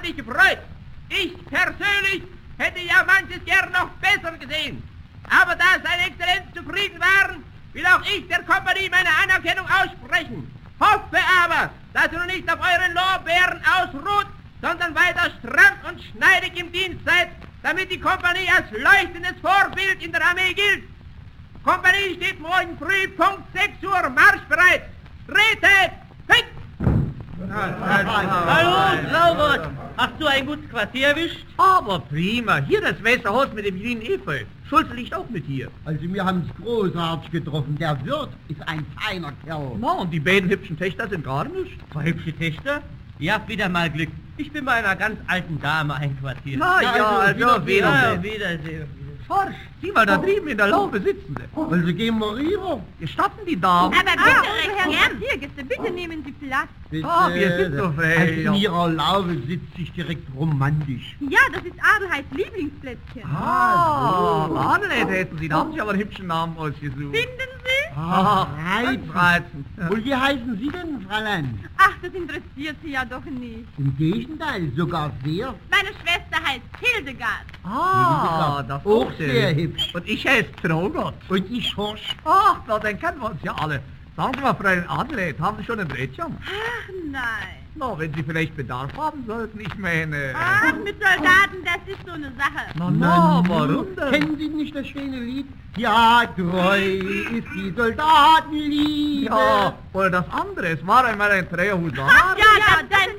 mich gefreut. Ich persönlich hätte ja manches gern noch besser gesehen. Aber da seine Exzellenz zufrieden waren, will auch ich der Kompanie meine Anerkennung aussprechen. Hoffe aber, dass ihr noch nicht auf euren Lorbeeren ausruht, sondern weiter stramm und schneidig im Dienst seid, damit die Kompanie als leuchtendes Vorbild in der Armee gilt. Kompanie steht morgen früh Punkt 6 Uhr marschbereit. Tretet! Fix! Hallo, Laubert! Hast du ein gutes Quartier erwischt? Aber prima. Hier das Wässerhaus mit dem grünen Efeu. Schulze liegt auch mit hier. Also wir haben es großartig getroffen. Der Wirt ist ein feiner Kerl. Na, und die beiden hübschen Töchter sind gar nicht. Zwei hübsche Töchter? Ihr habt wieder mal Glück. Ich bin bei einer ganz alten Dame einquartiert. Na ja, also Wiedersehen. Forsch, sieh mal, da drüben in der Laube sitzen sie. Also gehen wir rüber. Gestatten die Damen? Aber bitte, Herr Quartiergäste, bitte nehmen Sie Platz. Bitte. Wir sind so frei. Also in ihrer Laube sitzt sich direkt romantisch. Ja, das ist Adelheids Lieblingsplätzchen. Adelheid heißen sie, da haben sie aber einen hübschen Namen ausgesucht. Finden Sie? Reizend. Und wie heißen Sie denn, Fräulein? Ach, das interessiert Sie ja doch nicht. Im Gegenteil, sogar sehr. Meine Schwester heißt Hildegard. Das Auch sehr hübsch. Und ich heiße Traugott. Und ich Horsch. Ach, na, dann kennen wir uns ja alle. Sagen Sie mal, Fräulein Adelheid, haben Sie schon ein Mädchen? Ach, nein. Na, wenn Sie vielleicht Bedarf haben sollten, ich meine... Ach, mit Soldaten, das ist so eine Sache. Na, warum denn? Kennen Sie nicht das schöne Lied? Ja, treu ist die Soldatenliebe. Ja, oder das andere, es war einmal ein treuer Husar. Ach, ja, das